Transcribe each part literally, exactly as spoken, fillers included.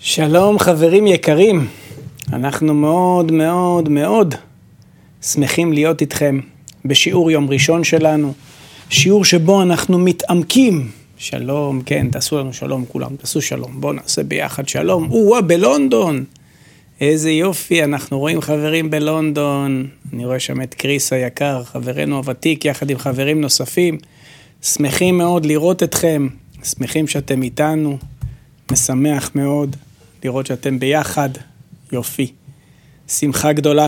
שלום חברים יקרים, אנחנו מאוד מאוד מאוד שמחים להיות איתכם בשיעור יום ראשון שלנו, שיעור שבו אנחנו מתעמקים. שלום, כן, תעשו לנו שלום כולם, תעשו שלום, בואו נעשה ביחד שלום. וואה, בלונדון, איזה יופי, אנחנו רואים חברים בלונדון, אני רואה שם את קריס היקר, חברנו הוותיק, יחד עם חברים נוספים, שמחים מאוד לראות אתכם, שמחים שאתם איתנו, משמח מאוד לראות שאתם ביחד, יופי, שמחה גדולה.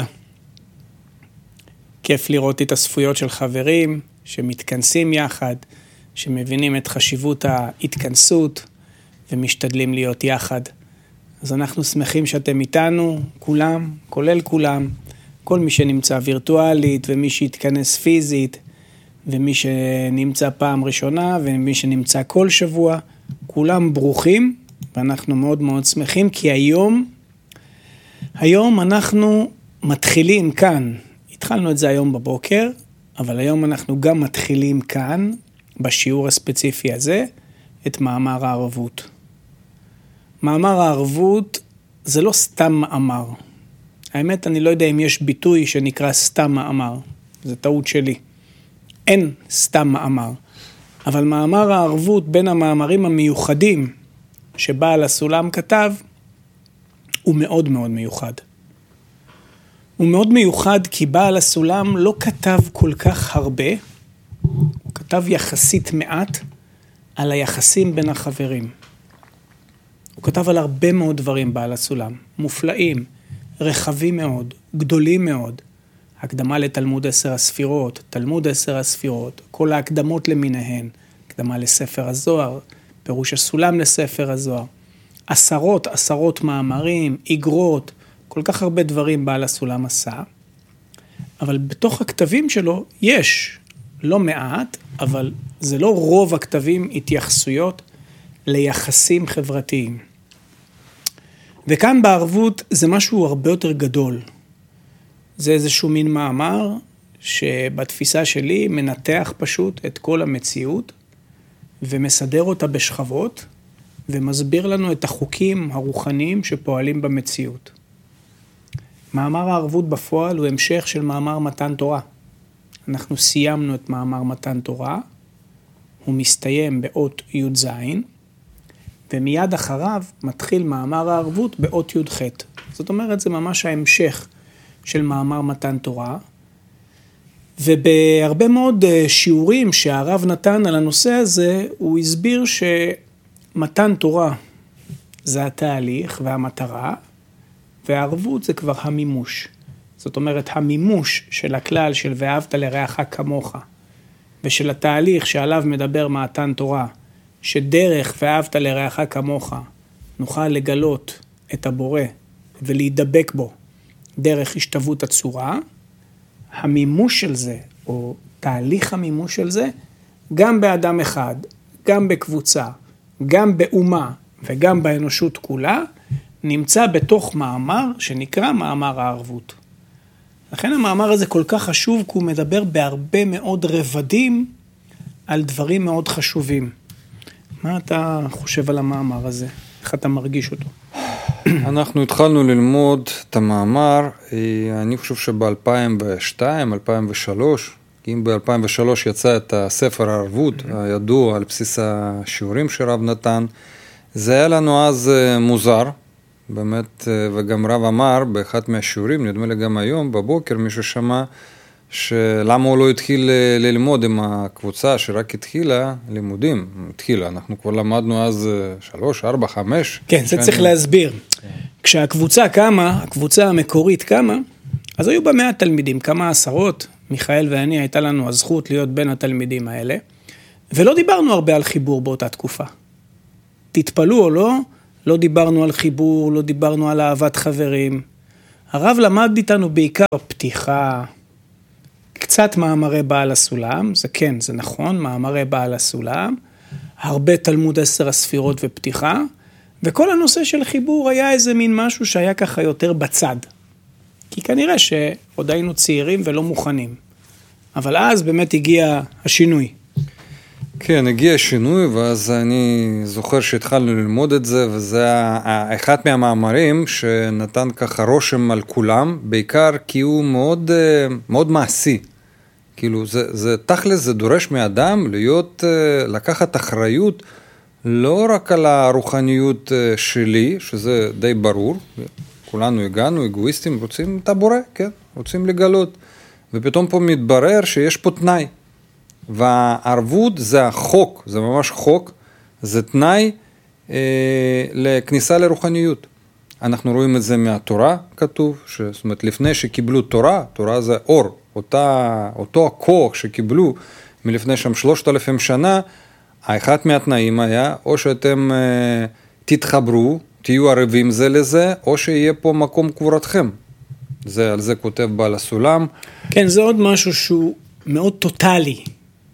כיף לראות את הספויות של חברים שמתכנסים יחד, שמבינים את חשיבות ההתכנסות ומשתדלים להיות יחד. אז אנחנו שמחים שאתם איתנו, כולם, כולל כולם, כל מי שנמצא וירטואלית ומי שהתכנס פיזית ומי שנמצא פעם ראשונה ומי שנמצא כל שבוע, כולם ברוכים ואנחנו מאוד מאוד שמחים כי היום, היום אנחנו מתחילים כאן, התחלנו את זה היום בבוקר, אבל היום אנחנו גם מתחילים כאן, בשיעור הספציפי הזה, את מאמר הערבות. מאמר הערבות זה לא סתם מאמר. האמת, אני לא יודע אם יש ביטוי שנקרא סתם מאמר. זה טעות שלי. אין סתם מאמר. אבל מאמר הערבות בין המאמרים המיוחדים שבעל הסולם כתב, הוא מאוד מאוד מיוחד. הוא מאוד מיוחד כי בעל הסולם לא כתב כל כך הרבה, הוא כתב יחסית מעט על היחסים בין החברים. הוא כתב על הרבה מאוד דברים בעל הסולם, מופלאים, רחבים מאוד, גדולים מאוד. הקדמה לתלמוד עשר הספירות, תלמוד עשר הספירות, כל ההקדמות למיניהן, הקדמה לספר הזוהר, פירוש הסולם לספר הזוהר, עשרות עשרות מאמרים, איגרות, כל כך הרבה דברים בעל הסולם עשה, אבל בתוך הכתבים שלו יש לא מעט, אבל זה לא רוב הכתבים התייחסויות ליחסים חברתיים. וכאן בערבות זה משהו הרבה יותר גדול. זה איזשהו מין מאמר שבתפיסה שלי מנתח פשוט את כל המציאות ומסדר אותה בשכבות ומסביר לנו את החוקים הרוחניים שפועלים במציאות. מאמר הערבות בפועל הוא המשך של מאמר מתן תורה. אנחנו סיימנו את מאמר מתן תורה, הוא מסתיים באות י' ז', ומיד אחריו מתחיל מאמר הערבות באות י' ח'. זאת אומרת, זה ממש ההמשך של מאמר מתן תורה, ובהרבה מאוד שיעורים שהרב נתן על הנושא הזה, הוא הסביר שמתן תורה זה התהליך והמטרה, והערבות זה כבר המימוש. זאת אומרת, המימוש של הכלל של ואהבת לרעך כמוך, ושל התהליך שעליו מדבר מתן תורה, שדרך ואהבת לרעך כמוך, נוכל לגלות את הבורא ולהידבק בו דרך השתוות הצורה, המימוש של זה, או תהליך המימוש של זה, גם באדם אחד, גם בקבוצה, גם באומה וגם באנושות כולה, נמצא בתוך מאמר שנקרא מאמר הערבות. לכן המאמר הזה כל כך חשוב, כי הוא מדבר בהרבה מאוד רבדים על דברים מאוד חשובים. מה אתה חושב על המאמר הזה? איך אתה מרגיש אותו? אנחנו התחלנו ללמוד את המאמר, אני חושב שב-אלפיים ושתיים, אלפיים ושלוש, אם ב-אלפיים ושלוש יצא את הספר הערבות, הידוע על בסיס השיעורים שרב נתן, זה היה לנו אז מוזר, באמת, וגם רב אמר באחד מהשיעורים, נדמה לי גם היום, בבוקר, מישהו שמע, שלמה הוא לא התחיל ללמוד עם הקבוצה שרק התחילה לימודים, התחילה, אנחנו כבר למדנו אז שלוש, ארבע, חמש. כן, זה צריך להסביר. כשהקבוצה קמה, הקבוצה המקורית קמה, אז היו בה מאה תלמידים, כמה עשרות, מיכאל ואני הייתה לנו הזכות להיות בין התלמידים האלה, ולא דיברנו הרבה על חיבור באותה תקופה. תתפלו או לא, לא דיברנו על חיבור, לא דיברנו על אהבת חברים. הרב למד איתנו בעיקר פתיחה, קצת מאמרי בעל הסולם, זה כן, זה נכון, מאמרי בעל הסולם, הרבה תלמוד עשר הספירות ופתיחה, וכל הנושא של חיבור היה איזה מין משהו שהיה ככה יותר בצד. כי כנראה שעוד היינו צעירים ולא מוכנים. אבל אז באמת הגיע השינוי. כן, הגיע שינוי, ואז אני זוכר שהתחלנו ללמוד את זה, וזה אחד מהמאמרים שנתן ככה רושם על כולם, בעיקר כי הוא מאוד, מאוד מעשי. כאילו, זה, זה תכלס, זה דורש מאדם להיות, לקחת אחריות, לא רק על הרוחניות שלי, שזה די ברור, כולנו הגענו, אגואיסטים, רוצים את הבורא, כן? רוצים לגלות. ופתאום פה מתברר שיש פה תנאי. והערבות זה החוק, זה ממש חוק, זה תנאי אה, לכניסה לרוחניות. אנחנו רואים את זה מהתורה, כתוב, ש, זאת אומרת, לפני שקיבלו תורה, תורה זה אור, אותה, אותו הכוח שקיבלו מלפני שם שלושת אלפים שנה, האחד מהתנאים היה, או שאתם אה, תתחברו, תהיו ערבים זה לזה, או שיהיה פה מקום קבורתכם. זה, על זה כותב בעל הסולם. כן, זה עוד משהו שהוא מאוד טוטלי.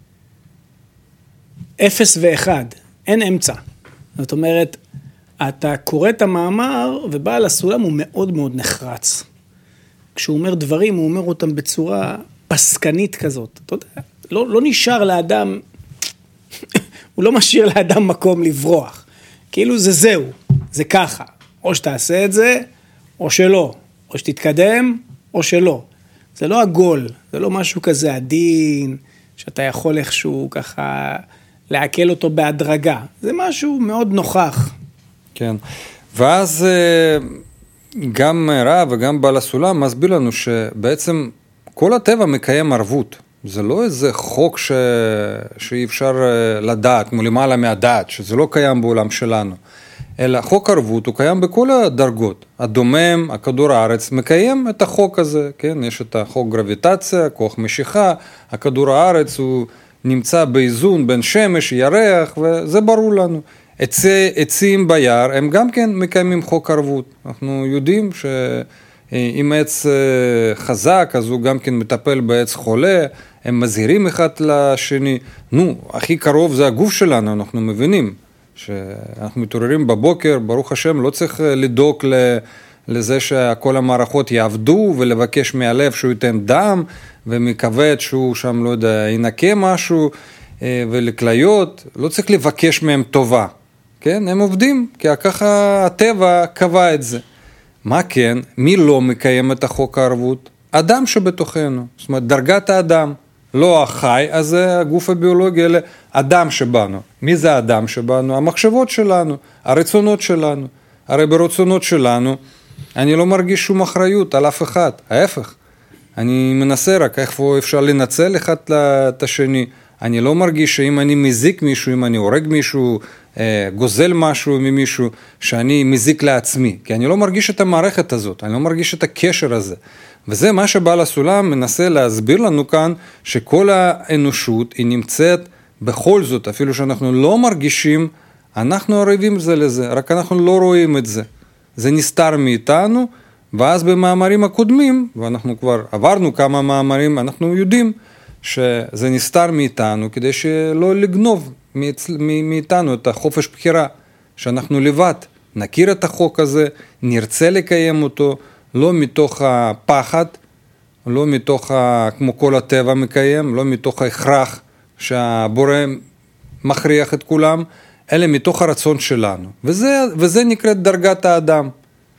אפס ואחד, אין אמצע. זאת אומרת, אתה קורא את המאמר, ובעל הסולם הוא מאוד מאוד נחרץ. כשהוא אומר דברים, הוא אומר אותם בצורה פסקנית כזאת. אתה יודע, לא, לא נשאר לאדם, הוא לא משאיר לאדם מקום לברוח. כאילו זה זהו, זה ככה. או שתעשה את זה, או שלא. או שתתקדם, או שלא. זה לא עגול, זה לא משהו כזה עדין, שאתה יכול איכשהו ככה לעכל אותו בהדרגה. זה משהו מאוד נוכח. כן, ואז גם רב וגם בעל הסולם מסביר לנו שבעצם כל הטבע מקיים ערבות. זה לא איזה חוק ש... שאי אפשר לדעת, כמו למעלה מהדעת, שזה לא קיים בעולם שלנו. אלא חוק ערבות הוא קיים בכל הדרגות. הדומם, הכדור הארץ, מקיים את החוק הזה, כן? יש את החוק גרביטציה, כוח משיכה, הכדור הארץ הוא נמצא באיזון בין שמש, ירח, וזה ברור לנו. עצי, עצים ביער, הם גם כן מקיימים חוק ערבות. אנחנו יודעים שאם עץ חזק, אז הוא גם כן מטפל בעץ חולה, הם מזהירים אחד לשני. נו, הכי קרוב זה הגוף שלנו, אנחנו מבינים. שאנחנו מתעוררים בבוקר, ברוך השם, לא צריך לדאוג לזה שכל המערכות יעבדו ולבקש מהלב שהוא ייתן דם, ומכבד שהוא שם, לא יודע, ינקה משהו, ולכליות, לא צריך לבקש מהם טובה, כן? הם עובדים, כי ככה הטבע קבע את זה. מה כן? מי לא מקיים את החוק הערבות? אדם שבתוכנו, זאת אומרת, דרגת האדם. לא החי, אז זה הגוף הביולוגי, אלא אדם שבנו. מי זה האדם שבנו? המחשבות שלנו, הרצונות שלנו. הרי ברצונות שלנו, אני לא מרגיש שום אחריות על אף אחד, ההפך. אני מנסה רק איפה אפשר לנצל אחד את השני. אני לא מרגיש שאם אני מזיק מישהו, אם אני הורג מישהו, גוזל משהו ממישהו, שאני מזיק לעצמי. כי אני לא מרגיש את המערכת הזאת, אני לא מרגיש את הקשר הזה. וזה מה שבעל הסולם מנסה להסביר לנו כאן, שכל האנושות היא נמצאת בכל זאת, אפילו שאנחנו לא מרגישים, אנחנו ערבים זה לזה, רק אנחנו לא רואים את זה. זה נסתר מאיתנו, ואז במאמרים הקודמים, ואנחנו כבר עברנו כמה מאמרים, אנחנו יודעים שזה נסתר מאיתנו, כדי שלא לגנוב מאיתנו את החופש בחירה, שאנחנו לבד נכיר את החוק הזה, נרצה לקיים אותו, לא מתוך הפחד, לא מתוך, כמו כל הטבע מקיים, לא מתוך ההכרח שהבורא מכריח את כולם, אלא מתוך הרצון שלנו. וזה, וזה נקראת דרגת האדם.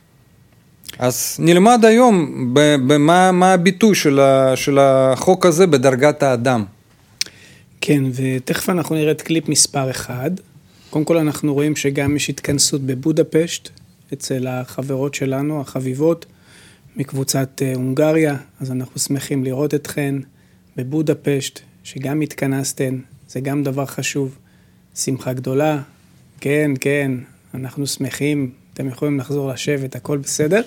אז נלמד היום במה, מה הביטוי של, ה, של החוק הזה בדרגת האדם. כן, ותכף אנחנו נראה את קליפ מספר אחד. קודם כל אנחנו רואים שגם יש התכנסות בבודפשט, אצל החברות שלנו, החביבות, מקבוצת הונגריה, אז אנחנו שמחים לראות אתכן בבודפשט, שגם התכנסתן, זה גם דבר חשוב, שמחה גדולה, כן, כן, אנחנו שמחים, אתם יכולים לחזור לשבת, הכל בסדר.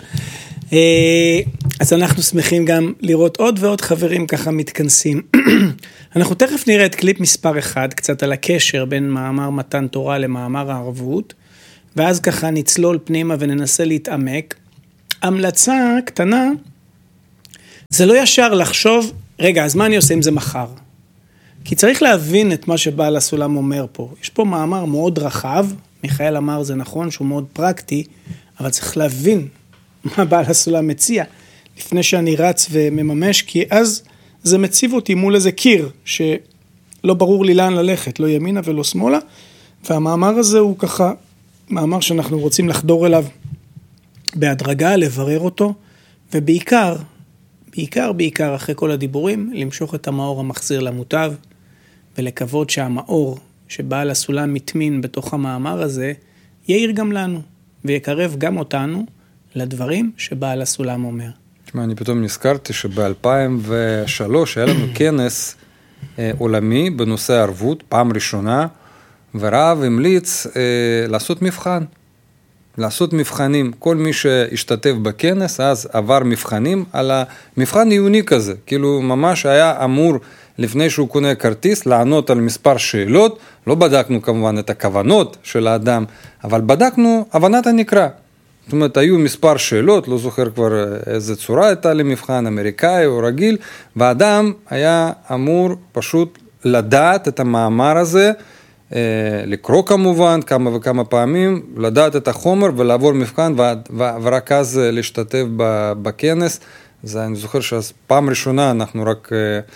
אז אנחנו שמחים גם לראות עוד ועוד חברים ככה מתכנסים. אנחנו תכף נראה את קליפ מספר אחד, קצת על הקשר בין מאמר מתן תורה למאמר הערבות, ואז ככה נצלול פנימה וננסה להתעמק. המלצה קטנה, זה לא ישר לחשוב, רגע, אז מה אני עושה עם זה מחר? כי צריך להבין את מה שבעל הסולם אומר פה. יש פה מאמר מאוד רחב, מיכאל אמר זה נכון שהוא מאוד פרקטי, אבל צריך להבין מה בעל הסולם מציע, לפני שאני רץ ומממש, כי אז זה מציב אותי מול איזה קיר, לא ברור לי לאן ללכת, לא ימינה ולא שמאלה, והמאמר הזה הוא ככה, מאמר שאנחנו רוצים לחדור אליו בהדרגה, לברר אותו, ובעיקר, בעיקר, בעיקר, אחרי כל הדיבורים, למשוך את המאור המחזיר למוטב, ולקוות שהמאור שבעל הסולם מתמין בתוך המאמר הזה, יאיר גם לנו, ויקרב גם אותנו לדברים שבעל הסולם אומר. תשמע, אני פתאום נזכרתי שב-אלפיים ושלוש היה לנו כנס אה, עולמי בנושא ערבות, פעם ראשונה, ורב המליץ אה, לעשות מבחן. לעשות מבחנים. כל מי שהשתתף בכנס אז עבר מבחנים על המבחן עיוני כזה. כאילו ממש היה אמור לפני שהוא קונה כרטיס לענות על מספר שאלות. לא בדקנו כמובן את הכוונות של האדם, אבל בדקנו הבנת הנקרא. זאת אומרת, היו מספר שאלות, לא זוכר כבר איזה צורה הייתה למבחן, אמריקאי או רגיל, והאדם היה אמור פשוט לדעת את המאמר הזה, לקרוא כמובן כמה וכמה פעמים, לדעת את החומר ולעבור מבחן, ורק אז להשתתף בכנס. אז אני זוכר שאז פעם ראשונה אנחנו רק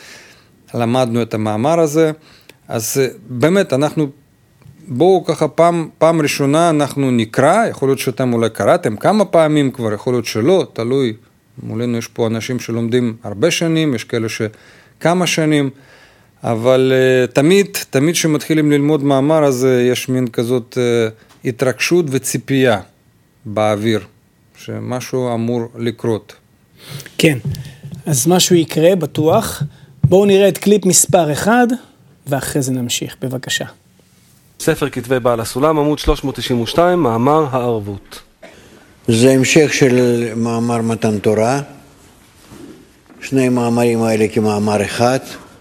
למדנו את המאמר הזה. אז באמת אנחנו, בואו ככה פעם, פעם ראשונה אנחנו נקרא, יכול להיות שאתם אולי קראתם כמה פעמים כבר, יכול להיות שלא, תלוי. מולנו יש פה אנשים שלומדים הרבה שנים, יש כאלה שכמה שנים, אבל uh, תמיד, תמיד שמתחילים ללמוד מאמר, אז uh, יש מין כזאת uh, התרגשות וציפייה באוויר, שמשהו אמור לקרות. כן, אז משהו יקרה בטוח. בואו נראה את קליפ מספר אחד, ואחרי זה נמשיך, בבקשה. ספר כתבי בעל הסולם, עמוד שלוש מאות תשעים ושתיים, מאמר הערבות. זה המשך של מאמר מתן תורה, שני מאמרים האלה כמאמר אחד,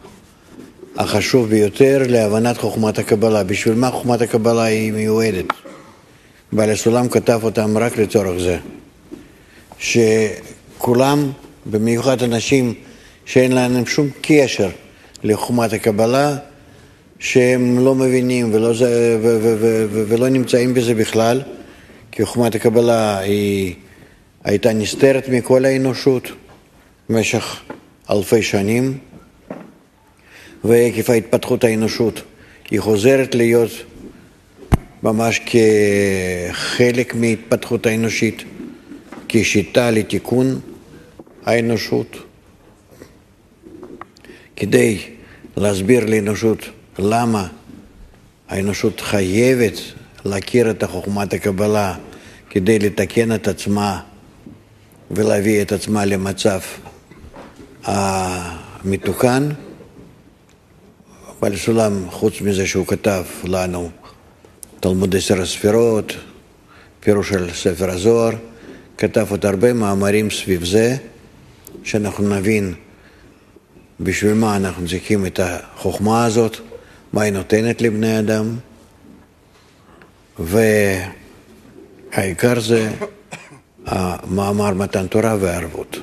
החשוב ביותר להבנת חוכמת הקבלה. בשביל מה חוכמת הקבלה היא מיועדת? בעל הסולם כתב אותם רק לצורך זה, שכולם, במיוחד אנשים שאין להם שום קשר לחוכמת הקבלה, שהם לא מבינים ולא, ו- ו- ו- ו- ולא נמצאים בזה בכלל, כי חוכמת הקבלה היא הייתה נסתרת מכל האנושות במשך אלפי שנים, ועקב ההתפתחות האנושות היא חוזרת להיות ממש כחלק מהתפתחות האנושית, כשיטה לתיקון האנושות, כדי להסביר לאנושות למה האנושות חייבת להכיר את חוכמת הקבלה כדי לתקן את עצמה ולהביא את עצמה למצב המתוקן. בעל הסולם, חוץ מזה שהוא כתב לנו תלמוד עשר הספירות, פירוש של ספר הזוהר, כתב עוד הרבה מאמרים סביב זה, שאנחנו נבין בשביל מה אנחנו צריכים את החוכמה הזאת, מה היא נותנת לבני אדם, והעיקר זה המאמר מתן תורה והערבות.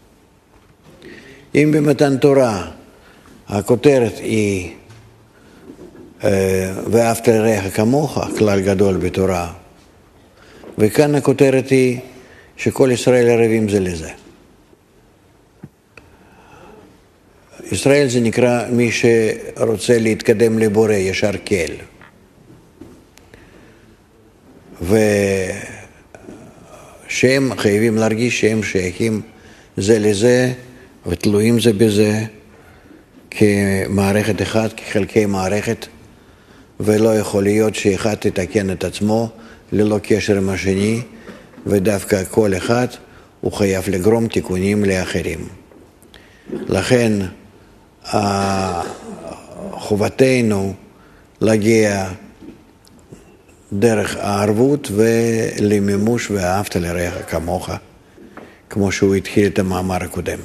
אם במתן תורה הכותרת היא ואהבת לרעך כמוך, כלל גדול בתורה, וכאן הכותרת היא שכל ישראל ערבים זה לזה. ישראל זה נקרא מי שרוצה להתקדם לבורא, ישר כל. ושהם חייבים להרגיש שהם שייכים זה לזה ותלויים זה בזה כמערכת אחת, כחלקי מערכת, ולא יכול להיות שאחד תתקן את עצמו ללא קשר עם השני, ודווקא כל אחד הוא חייב לגרום תיקונים לאחרים. לכן חובתנו להגיע דרך הערבות ולמימוש ואהבת לרעך כמוך, כמו שהוא התחיל את המאמר הקודם.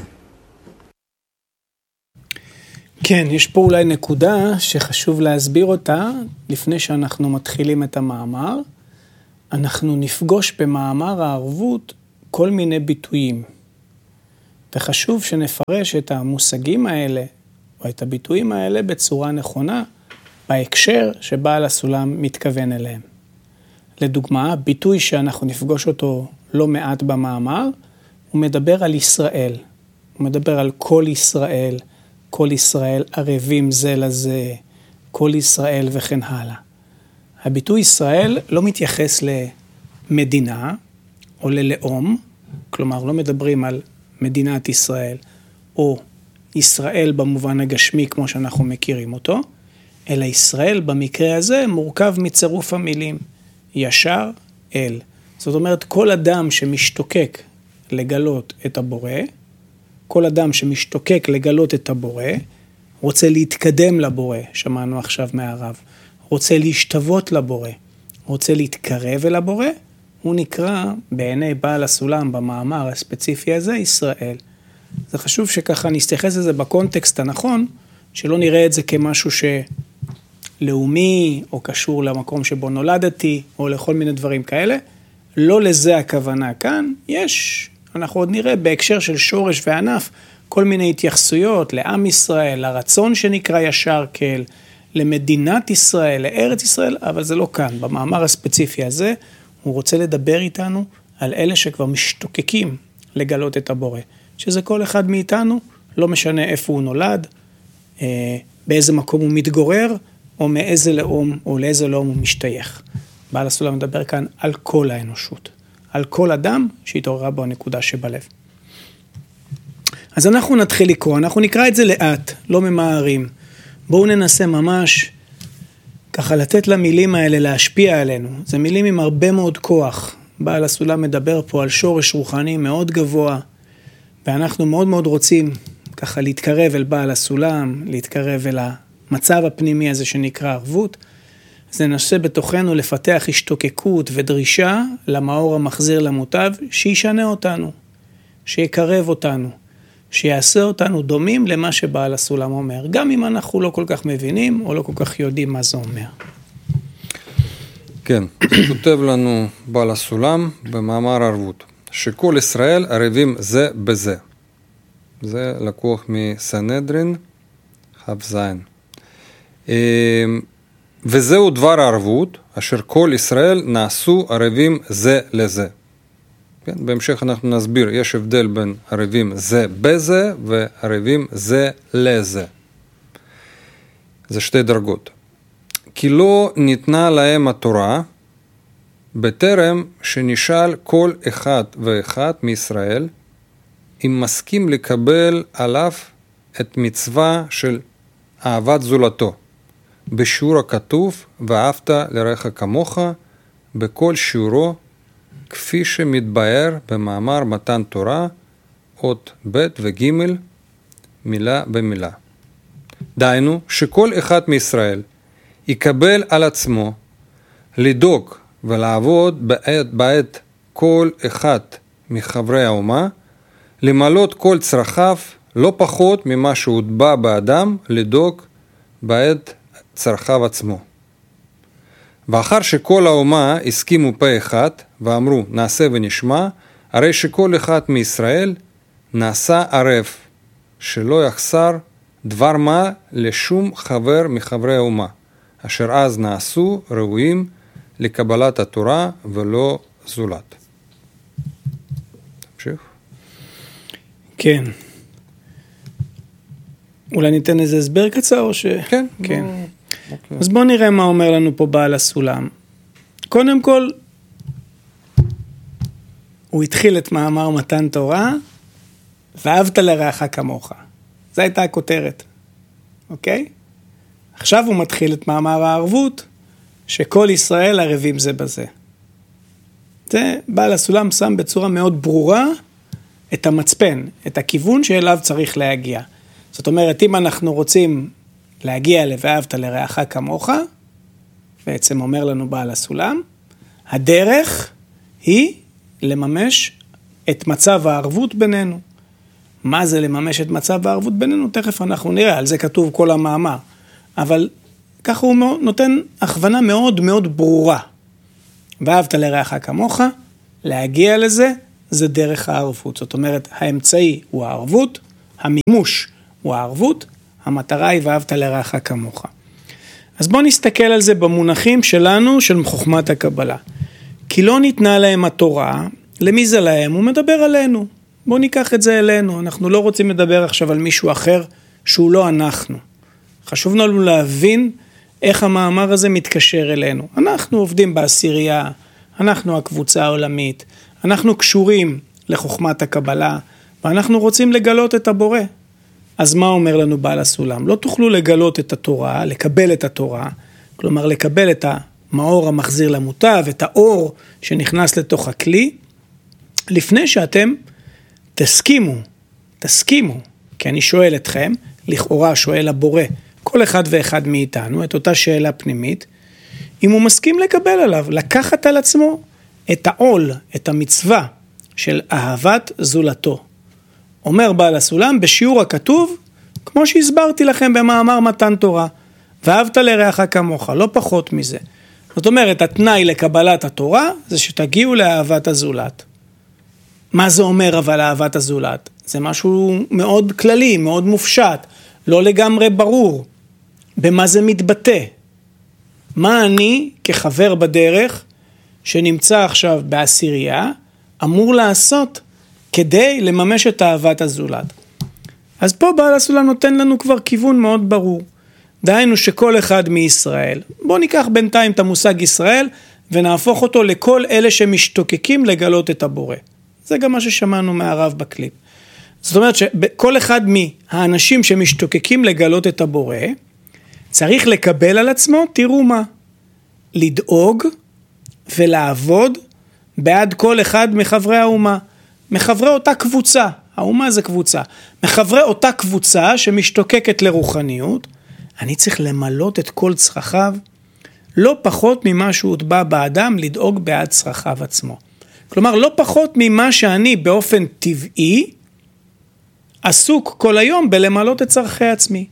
כן, יש פה אולי נקודה שחשוב להסביר אותה לפני שאנחנו מתחילים את המאמר. אנחנו נפגוש במאמר הערבות כל מיני ביטויים. וחשוב שנפרש את המושגים האלה, או את הביטויים האלה בצורה נכונה, בהקשר שבעל הסולם מתכוון אליהם. לדוגמה, ביטוי שאנחנו נפגוש אותו לא מעט במאמר, הוא מדבר על ישראל. הוא מדבר על כל ישראל, כל ישראל ערבים זה לזה, כל ישראל וכן הלאה. הביטוי ישראל לא מתייחס למדינה או ללאום, כלומר לא מדברים על מדינת ישראל או ישראל במובן הגשמי כמו שאנחנו מכירים אותו, אלא ישראל במקרה הזה מורכב מצירוף המילים ישר אל. זאת אומרת, כל אדם שמשתוקק לגלות את הבורא, כל אדם שמשתוקק לגלות את הבורא, רוצה להתקדם לבורא, שמענו עכשיו מהרב, רוצה להשתוות לבורא, רוצה להתקרב אל הבורא, הוא נקרא בעיני בעל הסולם במאמר הספציפי הזה ישראל. זה חשוב שככה נסתייחס לזה בקונטקסט הנכון, שלא נראה את זה כמשהו שלאומי או קשור למקום שבו נולדתי או לכל מיני דברים כאלה. לא לזה הכוונה כאן, יש, אנחנו עוד נראה בהקשר של שורש וענף, כל מיני התייחסויות לעם ישראל, לרצון שנקרא ישר כאל, למדינת ישראל, לארץ ישראל, אבל זה לא כאן. במאמר הספציפי הזה, הוא רוצה לדבר איתנו על אלה שכבר משתוקקים לגלות את הבורא. שזה כל אחד מאיתנו, לא משנה איפה הוא נולד, באיזה מקום הוא מתגורר, או מאיזה לאום, או לאיזה לאום הוא משתייך. בעל הסולם מדבר כאן על כל האנושות, על כל אדם שהתעוררה בו הנקודה שבלב. אז אנחנו נתחיל לקרוא, אנחנו נקרא את זה לאט, לא ממהרים. בואו ננסה ממש ככה לתת למילים האלה להשפיע עלינו. זה מילים עם הרבה מאוד כוח. בעל הסולם מדבר פה על שורש רוחני מאוד גבוה, ואנחנו מאוד מאוד רוצים ככה להתקרב אל בעל הסולם, להתקרב אל המצב הפנימי הזה שנקרא ערבות. זה ננסה בתוכנו לפתח השתוקקות ודרישה למאור המחזיר למוטב, שישנה אותנו, שיקרב אותנו, שיעשה אותנו דומים למה שבעל הסולם אומר, גם אם אנחנו לא כל כך מבינים או לא כל כך יודעים מה זה אומר. כן, כותב לנו בעל הסולם במאמר ערבות, שכל ישראל ערבים זה בזה. זה לקוח מסנהדרין, חף זין. וזהו דבר הערבות, אשר כל ישראל נעשו ערבים זה לזה. כן, בהמשך אנחנו נסביר, יש הבדל בין ערבים זה בזה וערבים זה לזה. זה שתי דרגות. כי לא ניתנה להם התורה, בטרם שנשאל כל אחד ואחד מישראל, אם מסכים לקבל עליו את מצווה של אהבת זולתו, בשיעור הכתוב, ואהבת לרעך כמוך, בכל שיעורו, כפי שמתבאר במאמר מתן תורה, אות ב' וג' מילה במילה. דהיינו, שכל אחד מישראל יקבל על עצמו לדאוג ולעבוד בעת, בעת כל אחד מחברי האומה, למלות כל צרכיו לא פחות ממה שהוטבע באדם לדאוג בעת צרכיו עצמו. ואחר שכל האומה הסכימו פה אחד ואמרו נעשה ונשמע, הרי שכל אחד מישראל נעשה ערב, שלא יחסר דבר מה לשום חבר מחברי האומה, אשר אז נעשו ראויים לקבלת התורה ולא זולת. תמשיך. כן. אולי ניתן איזה הסבר קצר או ש... כן. כן. בוא... אוקיי. אז בואו נראה מה אומר לנו פה בעל הסולם. קודם כל, הוא התחיל את מאמר מתן תורה, ואהבת לרעך כמוך. זו הייתה הכותרת. אוקיי? עכשיו הוא מתחיל את מאמר הערבות, שכל ישראל ערבים זה בזה. זה בעל הסולם שם בצורה מאוד ברורה את המצפן, את הכיוון שאליו צריך להגיע. זאת אומרת, אם אנחנו רוצים להגיע ל"ואהבת לרעך כמוך", בעצם אומר לנו בעל הסולם, הדרך היא לממש את מצב הערבות בינינו. מה זה לממש את מצב הערבות בינינו? תכף אנחנו נראה, על זה כתוב כל המאמר. אבל ככה הוא נותן הכוונה מאוד מאוד ברורה. "ואהבת לרעך כמוך", להגיע לזה, זה דרך הערבות. זאת אומרת, האמצעי הוא הערבות, המימוש הוא הערבות, המטרה היא "ואהבת לרעך כמוך". אז בואו נסתכל על זה במונחים שלנו, של חוכמת הקבלה. כי לא ניתנה להם התורה, למי זה להם? הוא מדבר עלינו. בואו ניקח את זה אלינו. אנחנו לא רוצים לדבר עכשיו על מישהו אחר שהוא לא אנחנו. חשוב לנו להבין איך המאמר הזה מתקשר אלינו. אנחנו עובדים בעשירייה, אנחנו הקבוצה העולמית, אנחנו קשורים לחוכמת הקבלה, ואנחנו רוצים לגלות את הבורא. אז מה אומר לנו בעל הסולם? לא תוכלו לגלות את התורה, לקבל את התורה, כלומר לקבל את המאור המחזיר למוטב, את האור שנכנס לתוך הכלי, לפני שאתם תסכימו, תסכימו, כי אני שואל אתכם, לכאורה שואל הבורא, כל אחד ואחד מאיתנו, את אותה שאלה פנימית, אם הוא מסכים לקבל עליו, לקחת על עצמו את העול, את המצווה של אהבת זולתו. אומר בעל הסולם, בשיעור הכתוב, כמו שהסברתי לכם במאמר מתן תורה, ואהבת לרעך כמוך, לא פחות מזה. זאת אומרת, התנאי לקבלת התורה, זה שתגיעו לאהבת הזולת. מה זה אומר אבל אהבת הזולת? זה משהו מאוד כללי, מאוד מופשט, לא לגמרי ברור. במה זה מתבטא? מה אני, כחבר בדרך, שנמצא עכשיו בעשירייה, אמור לעשות כדי לממש את אהבת הזולת? אז פה בעל הסולם נותן לנו כבר כיוון מאוד ברור. דהיינו שכל אחד מישראל, בואו ניקח בינתיים את המושג ישראל, ונהפוך אותו לכל אלה שמשתוקקים לגלות את הבורא. זה גם מה ששמענו מהרב בקליפ. זאת אומרת שכל אחד מהאנשים שמשתוקקים לגלות את הבורא, צריך לקבל על עצמו, תראו מה, לדאוג ולעבוד בעד כל אחד מחברי האומה, מחברי אותה קבוצה, האומה זה קבוצה, מחברי אותה קבוצה שמשתוקקת לרוחניות, אני צריך למלות את כל צרכיו, לא פחות ממה שהוטבע באדם לדאוג בעד צרכיו עצמו. כלומר, לא פחות ממה שאני באופן טבעי, עסוק כל היום בלמלות את צרכי עצמי.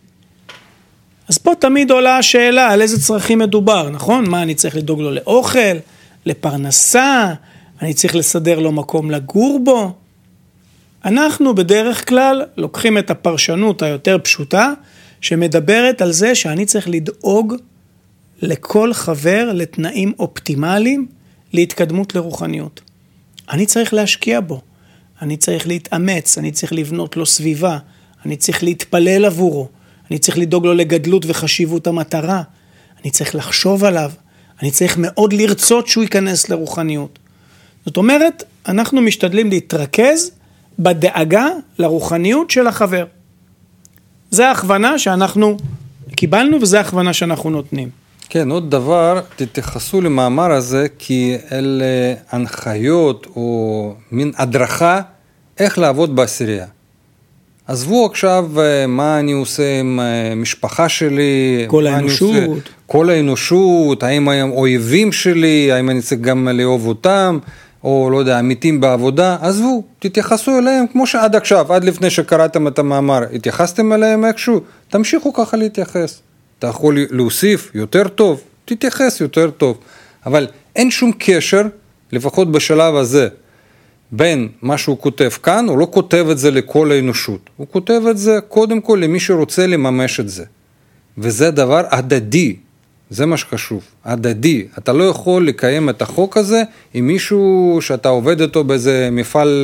אז פה תמיד עולה השאלה על איזה צרכים מדובר, נכון? מה, אני צריך לדאוג לו לאוכל, לפרנסה, אני צריך לסדר לו מקום לגור בו. אנחנו בדרך כלל לוקחים את הפרשנות היותר פשוטה, שמדברת על זה שאני צריך לדאוג לכל חבר לתנאים אופטימליים להתקדמות לרוחניות. אני צריך להשקיע בו, אני צריך להתאמץ, אני צריך לבנות לו סביבה, אני צריך להתפלל עבורו, אני צריך לדאוג לו לגדלות וחשיבות המטרה, אני צריך לחשוב עליו, אני צריך מאוד לרצות שהוא ייכנס לרוחניות. זאת אומרת, אנחנו משתדלים להתרכז בדאגה לרוחניות של החבר. זה ההכוונה שאנחנו קיבלנו וזה ההכוונה שאנחנו נותנים. כן, עוד דבר, תתייחסו למאמר הזה כאל הנחיות או מין הדרכה איך לעבוד בעשירייה. עזבו עכשיו מה אני עושה עם משפחה שלי, כל האנושות. כל האנושות, האם הם אויבים שלי, האם אני צריך גם לאהוב אותם, או לא יודע, עמיתים בעבודה, עזבו, תתייחסו אליהם כמו שעד עכשיו, עד לפני שקראתם את המאמר, התייחסתם אליהם איכשהו, תמשיכו ככה להתייחס. אתה יכול להוסיף יותר טוב, תתייחס יותר טוב, אבל אין שום קשר, לפחות בשלב הזה, בין מה שהוא כותב כאן, הוא לא כותב את זה לכל האנושות, הוא כותב את זה קודם כל למי שרוצה לממש את זה, וזה דבר הדדי, זה מה שחשוב, הדדי, אתה לא יכול לקיים את החוק הזה עם מישהו שאתה עובד איתו באיזה מפעל,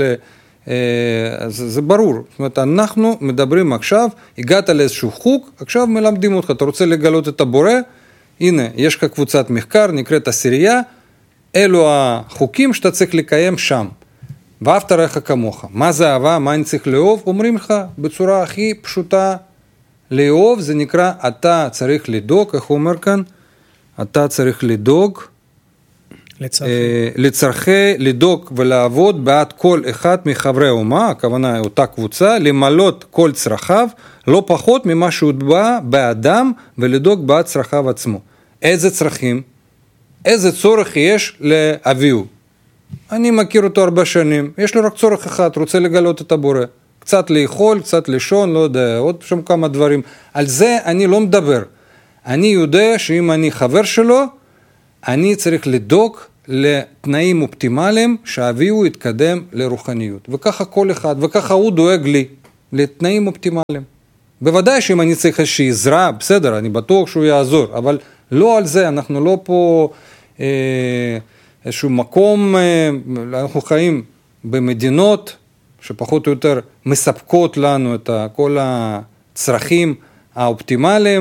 זה, זה ברור, זאת אומרת, אנחנו מדברים עכשיו, הגעת לאיזשהו חוק, עכשיו מלמדים אותך, אתה רוצה לגלות את הבורא, הנה, יש לך קבוצת מחקר, נקראת עשירייה, אלו החוקים שאתה צריך לקיים שם, ואהבת רעך כמוך, מה זה אהבה, מה אני צריך לאהוב, אומרים לך בצורה הכי פשוטה, לאהוב זה נקרא, אתה צריך לדאוג, איך הוא אומר כאן, אתה צריך לדאוג, לצרכי. לצרכי, לדאוג ולעבוד בעד כל אחד מחברי האומה, הכוונה אותה קבוצה, למלות כל צרכיו, לא פחות ממה שהוטבע באדם, ולדאוג בעד צרכיו עצמו. איזה צרכים? איזה צורך יש לאביהו? אני מכיר אותו הרבה שנים, יש לו רק צורך אחד, רוצה לגלות את הבורא. קצת לאכול, קצת לישון, לא יודע, עוד שם כמה דברים. על זה אני לא מדבר. אני יודע שאם אני חבר שלו, אני צריך לדאוג לתנאים אופטימליים שאביהו יתקדם לרוחניות. וככה כל אחד, וככה הוא דואג לי לתנאים אופטימליים. בוודאי שאם אני צריך איזושהי עזרה, בסדר, אני בטוח שהוא יעזור, אבל לא על זה, אנחנו לא פה אה, איזשהו מקום, אה, אנחנו חיים במדינות שפחות או יותר מספקות לנו את כל הצרכים האופטימליים,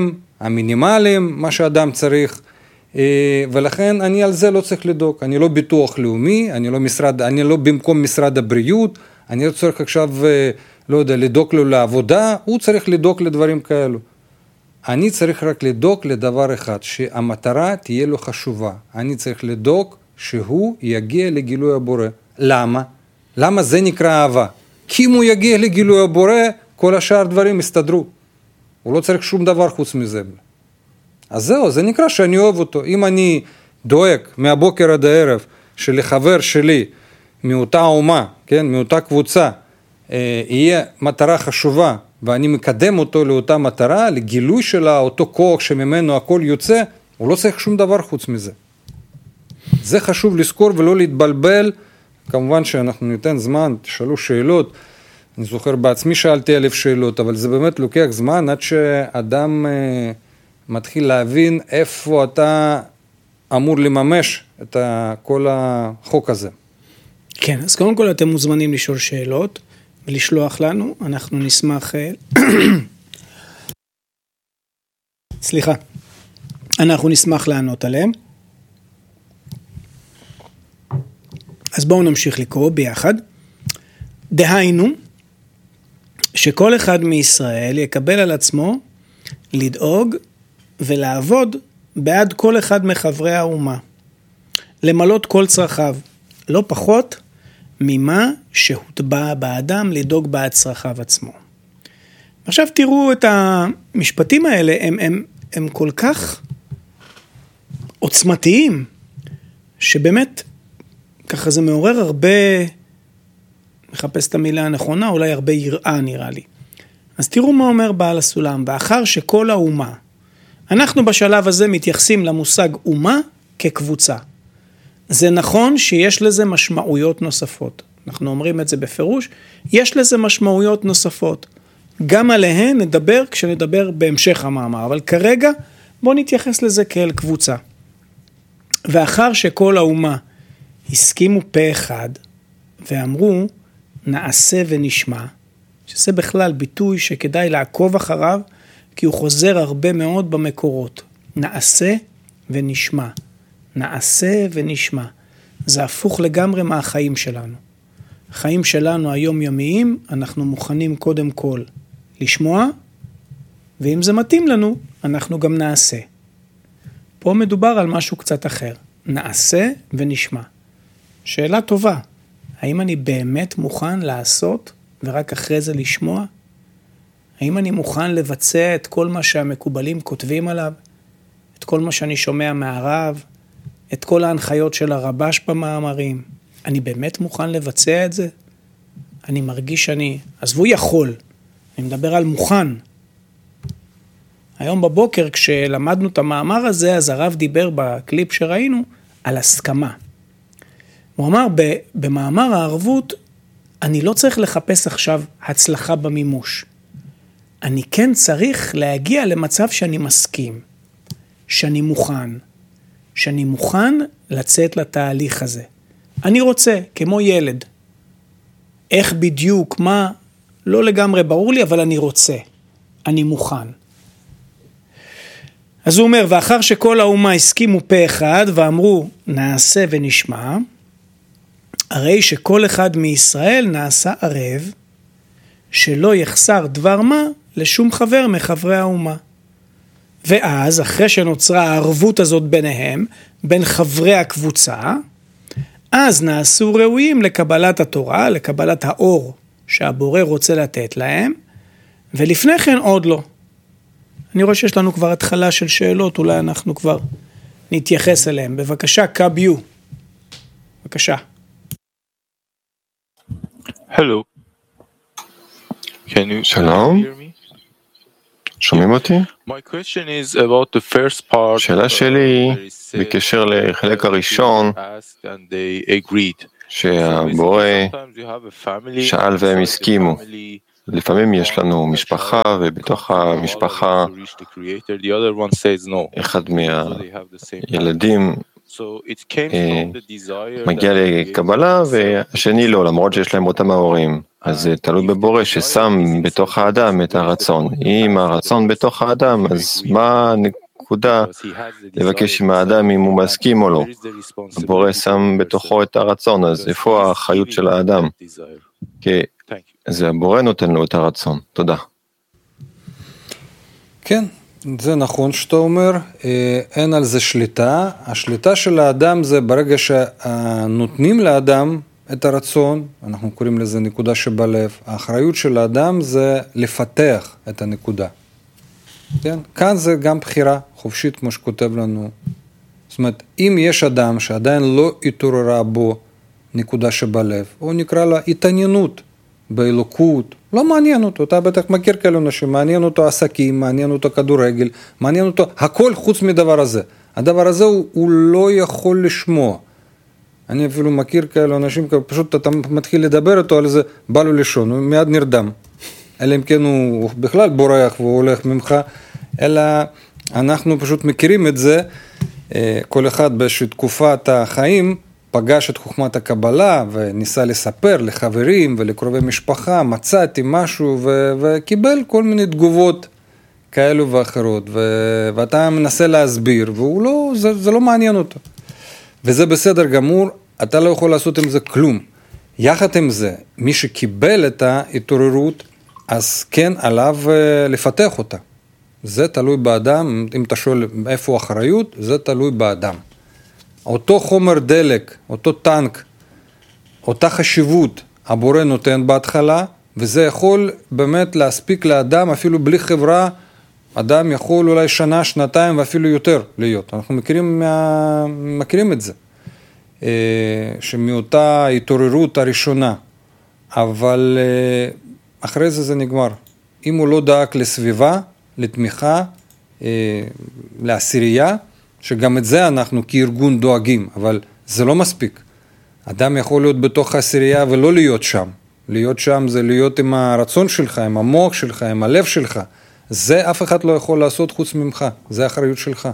המינימליים, מה שאדם צריך, ולכן אני על זה לא צריך לדאוג, אני לא ביטוח לאומי, אני לא, משרד, אני לא במקום משרד הבריאות, אני לא צריך עכשיו, לא יודע, לדאוג לו לעבודה, הוא צריך לדאוג לדברים כאלו. אני צריך רק לדאוג לדבר אחד, שהמטרה תהיה לו חשובה. אני צריך לדאוג שהוא יגיע לגילוי הבורא. למה? למה זה נקרא אהבה? כי אם הוא יגיע לגילוי הבורא, כל השאר דברים יסתדרו. הוא לא צריך שום דבר חוץ מזה. אז זהו, זה נקרא שאני אוהב אותו. אם אני דואג מהבוקר עד הערב שלחבר שלי מאותה אומה, כן, מאותה קבוצה, יהיה מטרה חשובה, ואני מקדם אותו לאותה מטרה, לגילוי שלה, אותו כוח שממנו הכל יוצא, הוא לא צריך שום דבר חוץ מזה. זה חשוב לזכור ולא להתבלבל. כמובן שאנחנו ניתן זמן, תשאלו שאלות, אני זוכר בעצמי שאלתי אלף שאלות, אבל זה באמת לוקח זמן עד שאדם אה, מתחיל להבין איפה אתה אמור לממש את כל החוק הזה. כן, אז קודם כל אתם מוזמנים לשאול שאלות ולשלוח לנו, אנחנו נשמח, סליחה, אנחנו נשמח לענות עליהם. אז בואו נמשיך לקרוא ביחד. דהיינו, שכל אחד מישראל יקבל על עצמו לדאוג ולעבוד בעד כל אחד מחברי האומה, למלות כל צרכיו, לא פחות ממה שהוטבע באדם לדאוג בעד צרכיו עצמו. עכשיו תראו את המשפטים האלה, הם, הם, הם כל כך עוצמתיים, שבאמת ככה זה מעורר הרבה, מחפש את המילה הנכונה, אולי הרבה יראה נראה לי. אז תראו מה אומר בעל הסולם, ואחר שכל האומה, אנחנו בשלב הזה מתייחסים למושג אומה כקבוצה. זה נכון שיש לזה משמעויות נוספות. אנחנו אומרים את זה בפירוש, יש לזה משמעויות נוספות. גם עליהן נדבר כשנדבר בהמשך המאמר, אבל כרגע בואו נתייחס לזה כאל קבוצה. ואחר שכל האומה הסכימו פה אחד ואמרו נעשה ונשמע, שזה בכלל ביטוי שכדאי לעקוב אחריו, כי הוא חוזר הרבה מאוד במקורות. נעשה ונשמע. נעשה ונשמע. זה הפוך לגמרי מהחיים שלנו. החיים שלנו היום יומיים, אנחנו מוכנים קודם כל לשמוע, ואם זה מתאים לנו, אנחנו גם נעשה. פה מדובר על משהו קצת אחר. נעשה ונשמע. שאלה טובה. האם אני באמת מוכן לעשות ורק אחרי זה לשמוע? האם אני מוכן לבצע את כל מה שהמקובלים כותבים עליו? את כל מה שאני שומע מהרב? את כל ההנחיות של הרבש במאמרים? אני באמת מוכן לבצע את זה? אני מרגיש שאני, עזבו יכול, אני מדבר על מוכן. היום בבוקר כשלמדנו את המאמר הזה, אז הרב דיבר בקליפ שראינו על הסכמה. הוא אמר, במאמר הערבות, אני לא צריך לחפש עכשיו הצלחה במימוש. אני כן צריך להגיע למצב שאני מסכים, שאני מוכן, שאני מוכן לצאת לתהליך הזה. אני רוצה, כמו ילד. איך בדיוק, מה, לא לגמרי ברור לי, אבל אני רוצה. אני מוכן. אז הוא אומר, ואחר שכל האומה הסכימו פה אחד ואמרו, נעשה ונשמע, הרי שכל אחד מישראל נעשה ערב, שלא יחסר דבר מה לשום חבר מחברי האומה. ואז, אחרי שנוצרה הערבות הזאת ביניהם, בין חברי הקבוצה, אז נעשו ראויים לקבלת התורה, לקבלת האור שהבורא רוצה לתת להם, ולפני כן עוד לא. אני רואה שיש לנו כבר התחלה של שאלות, אולי אנחנו כבר נתייחס אליהם. בבקשה, קביו. בבקשה. Hello. Can you שלום. hear me? שומעים אותי? My question is about the first part. השאלה שלי בקשר לחלק הראשון שהבורא שאל והם הסכימו. לפעמים יש לנו משפחה ובתוך המשפחה אחד מהילדים מגיע לקבלה והשני לא, למרות שיש להם אותם ההורים. אז זה תלוי בבורא ששם בתוך האדם את הרצון. אם הרצון בתוך האדם, אז מה הנקודה לבקש עם האדם אם הוא מסכים או לא? הבורא שם בתוכו את הרצון, אז איפה האחריות של האדם? כי זה הבורא נותן לו את הרצון. תודה. כן, זה נכון שאתה אומר, אין על זה שליטה. השליטה של האדם זה ברגע שנותנים לאדם את הרצון, אנחנו קוראים לזה נקודה שבלב. האחריות של האדם זה לפתח את הנקודה. כן? כאן זה גם בחירה חופשית, כמו שכותב לנו. זאת אומרת, אם יש אדם שעדיין לא התעוררה בו נקודה שבלב, או נקרא לה התעניינות באלוקות, לא מעניין אותו, אתה בטח מכיר כאלה אנשים, מעניין אותו עסקים, מעניין אותו כדורגל, מעניין אותו הכל חוץ מדבר הזה. הדבר הזה הוא, הוא לא יכול לשמוע. אני אפילו מכיר כאלה אנשים, פשוט אתה מתחיל לדבר איתו על זה, בא לו לישון, הוא מיד נרדם. אלא אם כן הוא בכלל בורח והוא הולך ממך, אלא אנחנו פשוט מכירים את זה, כל אחד באיזושהי תקופת החיים, פגש את חוכמת הקבלה וניסה לספר לחברים ולקרובי משפחה, מצאתי משהו ו- וקיבל כל מיני תגובות כאלו ואחרות, ו- ואתה מנסה להסביר, והוא לא, זה, זה לא מעניין אותו. וזה בסדר גמור, אתה לא יכול לעשות עם זה כלום. יחד עם זה, מי שקיבל את ההתעוררות, אז כן עליו לפתח אותה. זה תלוי באדם, אם אתה שואל איפה האחריות, זה תלוי באדם. אותו חומר דלק, אותו טנק, אותה חשיבות הבורא נותן בהתחלה, וזה יכול באמת להספיק לאדם, אפילו בלי חברה, אדם יכול אולי שנה, שנתיים ואפילו יותר להיות. אנחנו מכירים, מה... מכירים את זה, שמאותה התעוררות הראשונה, אבל אחרי זה זה נגמר. אם הוא לא דאג לסביבה, לתמיכה, לעשירייה, שגם את זה אנחנו כארגון דואגים, אבל זה לא מספיק. אדם יכול להיות בתוך העשירייה ולא להיות שם. להיות שם זה להיות עם הרצון שלך, עם המוח שלך, עם הלב שלך. זה אף אחד לא יכול לעשות חוץ ממך, זה האחריות שלך.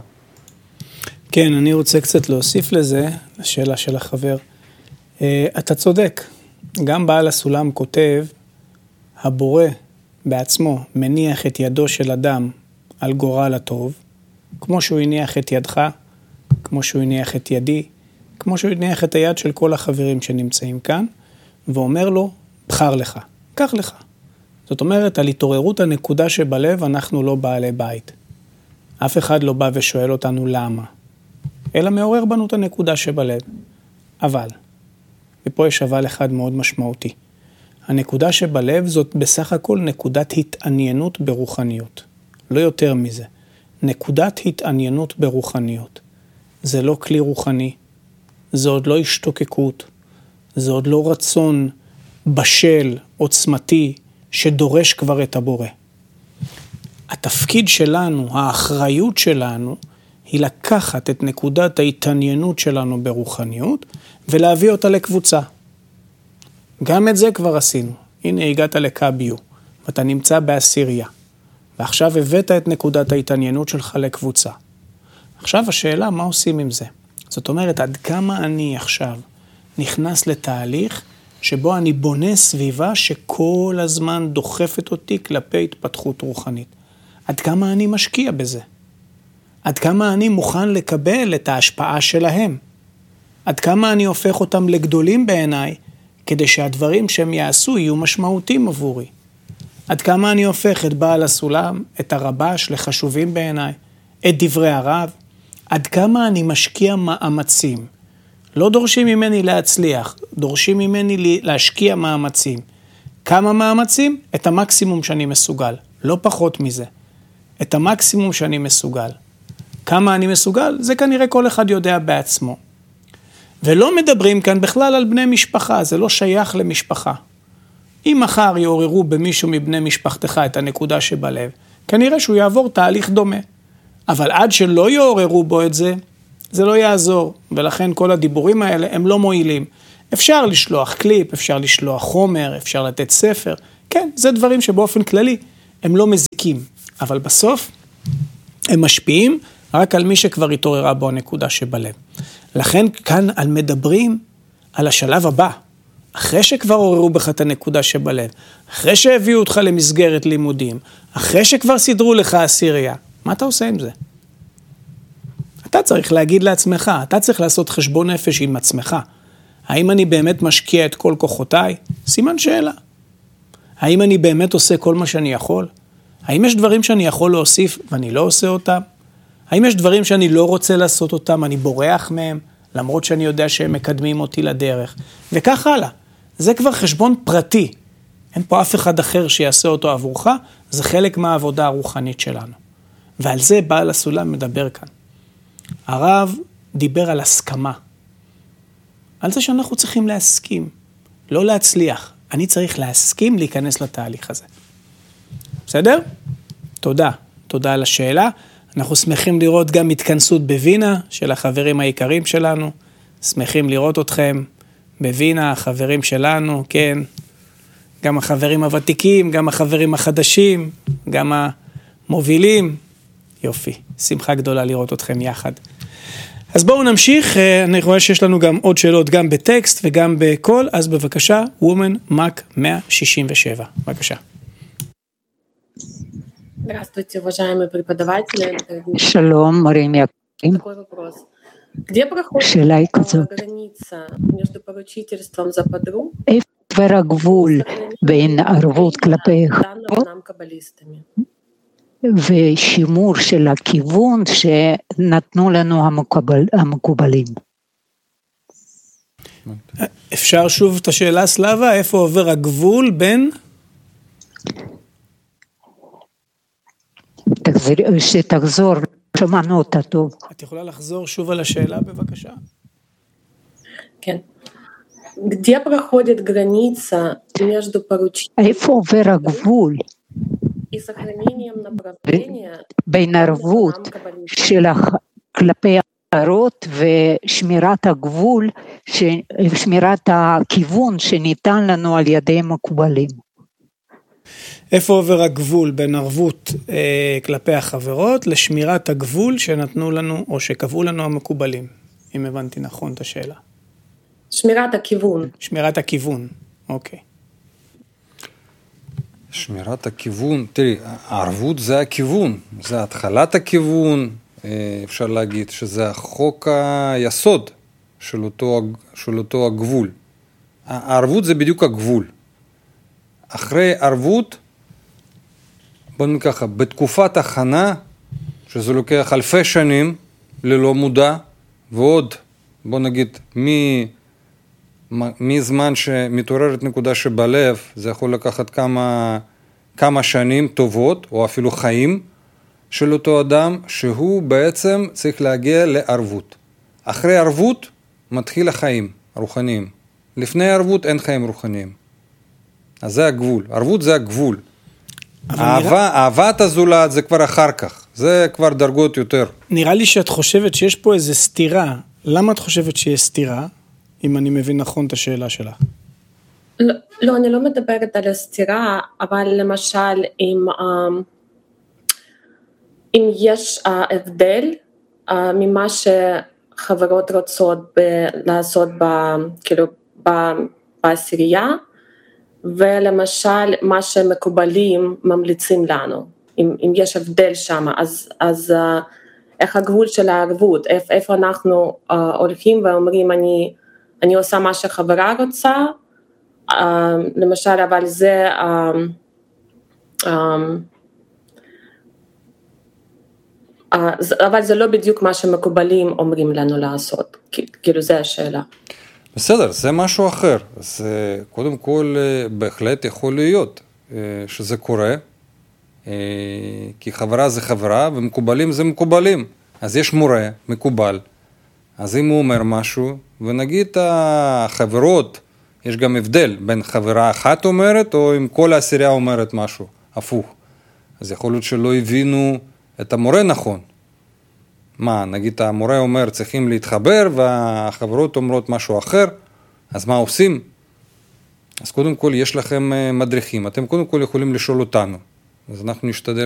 כן, אני רוצה קצת להוסיף לזה, לשאלה של החבר. אתה צודק, גם בעל הסולם כותב, הבורא בעצמו מניח את ידו של אדם על גורל הטוב, כמו שהוא הניח את ידך, כמו שהוא הניח את ידי, כמו שהוא הניח את היד של כל החברים שנמצאים כאן, ואומר לו, בחר לך, קח לך. זאת אומרת, על התעוררות הנקודה שבלב אנחנו לא בעלי בית. אף אחד לא בא ושואל אותנו למה, אלא מעורר בנו את הנקודה שבלב. אבל, ופה יש אבל אחד מאוד משמעותי, הנקודה שבלב זאת בסך הכל נקודת התעניינות ברוחניות, לא יותר מזה. נקודת התעניינות ברוחניות. זה לא כלי רוחני, זה עוד לא השתוקקות, זה עוד לא רצון בשל, עוצמתי, שדורש כבר את הבורא. התפקיד שלנו, האחריות שלנו, היא לקחת את נקודת ההתעניינות שלנו ברוחניות, ולהביא אותה לקבוצה. גם את זה כבר עשינו. הנה הגעת לקביו, ואתה נמצא בעשירייה. ועכשיו הבאת את נקודת ההתעניינות שלך לקבוצה. עכשיו השאלה, מה עושים עם זה? זאת אומרת, עד כמה אני עכשיו נכנס לתהליך שבו אני בונה סביבה שכל הזמן דוחפת אותי כלפי התפתחות רוחנית. עד כמה אני משקיע בזה? עד כמה אני מוכן לקבל את ההשפעה שלהם? עד כמה אני הופך אותם לגדולים בעיניי, כדי שהדברים שהם יעשו יהיו משמעותיים עבורי? עד כמה אני הופך את בעל הסולם, את הרבש, לחשובים בעיניי, את דברי הרב? עד כמה אני משקיע מאמצים? לא דורשים ממני להצליח, דורשים ממני להשקיע מאמצים. כמה מאמצים? את המקסימום שאני מסוגל, לא פחות מזה. את המקסימום שאני מסוגל. כמה אני מסוגל? זה כנראה כל אחד יודע בעצמו. ולא מדברים כאן בכלל על בני משפחה, זה לא שייך למשפחה. אם מחר יעוררו במישהו מבני משפחתך את הנקודה שבלב, כנראה שהוא יעבור תהליך דומה. אבל עד שלא יעוררו בו את זה, זה לא יעזור. ולכן כל הדיבורים האלה הם לא מועילים. אפשר לשלוח קליפ, אפשר לשלוח חומר, אפשר לתת ספר. כן, זה דברים שבאופן כללי הם לא מזיקים. אבל בסוף הם משפיעים רק על מי שכבר התעוררה בו הנקודה שבלב. לכן כאן על מדברים על השלב הבא. אחרי שכבר עוררו בך את הנקודה שבלב, אחרי שהביאו אותך למסגרת לימודים, אחרי שכבר סידרו לך עשירייה, מה אתה עושה עם זה? אתה צריך להגיד לעצמך, אתה צריך לעשות חשבון נפש עם עצמך. האם אני באמת משקיע את כל כוחותיי? סימן שאלה. האם אני באמת עושה כל מה שאני יכול? האם יש דברים שאני יכול להוסיף ואני לא עושה אותם? האם יש דברים שאני לא רוצה לעשות אותם, אני בורח מהם, למרות שאני יודע שהם מקדמים אותי לדרך? וכך הלאה. זה כבר חשבון פרטי. אין פה אף אחד אחר שיעשה אותו עבורך, זה חלק מהעבודה הרוחנית שלנו. ועל זה בעל הסולם מדבר כאן. הרב דיבר על הסכמה. על זה שאנחנו צריכים להסכים, לא להצליח. אני צריך להסכים להיכנס לתהליך הזה. בסדר? תודה. תודה על השאלה. אנחנו שמחים לראות גם התכנסות בווינה של החברים העיקריים שלנו. שמחים לראות אתכם בווינה, החברים שלנו, כן. גם החברים הוותיקים, גם החברים החדשים, גם המובילים. יופי, שמחה גדולה לראות אתכם יחד. אז בואו נמשיך, אני רואה שיש לנו גם עוד שאלות, גם בטקסט וגם בקול, אז בבקשה, וומן מק מאה שישים ושבע, בבקשה. שלום, מורים יקרים. שאלה היא כזאת. איפה עובר הגבול בין ערבות כלפי חובות ושימור של הכיוון שנתנו לנו המקובל, המקובלים? אפשר שוב את השאלה סלאבה, איפה עובר הגבול בין? תחזיר, שתחזור, שמענו אותה טוב. את יכולה לחזור שוב על השאלה בבקשה? כן. где проходит граница между поручением איפה עובר הגבול בין ערבות של כלפי הערות ושמירת הגבול, שמירת הכיוון שניתן לנו על ידי מקובלים? איפה עובר הגבול בין ערבות אה, כלפי החברות לשמירת הגבול שנתנו לנו או שקבעו לנו המקובלים, אם הבנתי נכון את השאלה? שמירת הכיוון. שמירת הכיוון, אוקיי. שמירת הכיוון, תראי, הערבות זה הכיוון, זה התחלת הכיוון, אפשר להגיד שזה החוק היסוד של אותו, של אותו הגבול. הערבות זה בדיוק הגבול. אחרי ערבות, בוא נגיד ככה, בתקופת הכנה, שזה לוקח אלפי שנים ללא מודע, ועוד, בוא נגיד, מי... מזמן שמתעוררת נקודה שבלב, זה יכול לקחת כמה, כמה שנים טובות, או אפילו חיים של אותו אדם, שהוא בעצם צריך להגיע לערבות. אחרי ערבות מתחיל החיים הרוחניים. לפני ערבות אין חיים רוחניים. אז זה הגבול. ערבות זה הגבול. אהבה, נראה... אהבת הזולת זה כבר אחר כך. זה כבר דרגות יותר. נראה לי שאת חושבת שיש פה איזו סתירה. למה את חושבת שיש סתירה? אם אני מבין נכון את השאלה שלה. לא, לא, אני לא מדברת על הסתירה, אבל למשל, אם, אם יש הבדל ממה שחברות רוצות לעשות כאילו, בעשירייה, ולמשל, מה שמקובלים ממליצים לנו. אם, אם יש הבדל שם, אז, אז איך הגבול של הערבות, איפה אנחנו הולכים ואומרים, אני... אני עושה מה שחברה רוצה, למשל, אבל זה, אבל זה לא בדיוק מה שמקובלים אומרים לנו לעשות, כאילו זה השאלה. בסדר, זה משהו אחר, זה קודם כל בהחלט יכול להיות שזה קורה, כי חברה זה חברה ומקובלים זה מקובלים, אז יש מורה, מקובל, אז אם הוא אומר משהו, ונגיד החברות, יש גם הבדל בין חברה אחת אומרת, או אם כל העשירייה אומרת משהו, הפוך. אז יכול להיות שלא הבינו את המורה נכון. מה, נגיד המורה אומר צריכים להתחבר, והחברות אומרות משהו אחר, אז מה עושים? אז קודם כל יש לכם מדריכים, אתם קודם כל יכולים לשאול אותנו. אז אנחנו נשתדל